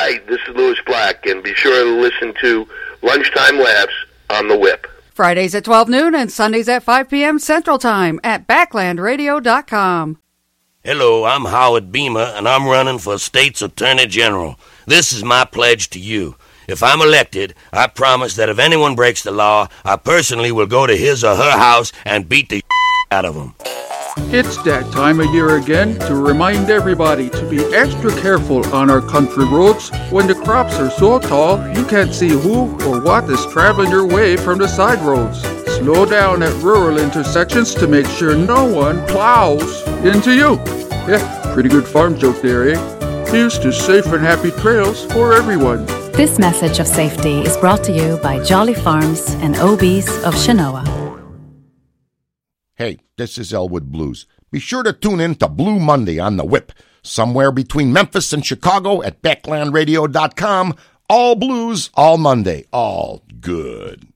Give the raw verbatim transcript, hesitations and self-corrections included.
Hi, this is Louis Black, and be sure to listen to Lunchtime Laughs on the Whip. Fridays at twelve noon and Sundays at five p.m. Central Time at backland radio dot com. Hello, I'm Howard Beamer, and I'm running for state's Attorney General. This is my pledge to you. If I'm elected, I promise that if anyone breaks the law, I personally will go to his or her house and beat the out of them. It's that time of year again to remind everybody to be extra careful on our country roads. When the crops are so tall, you can't see who or what is traveling your way from the side roads. Slow down at rural intersections to make sure no one plows into you. Yeah, pretty good farm joke there, eh? Here's to safe and happy trails for everyone. This message of safety is brought to you by Jolly Farms and O B's of Shinoa. Hey, this is Elwood Blues. Be sure to tune in to Blue Monday on the Whip, somewhere between Memphis and Chicago at backland radio dot com. All blues, all Monday, all good.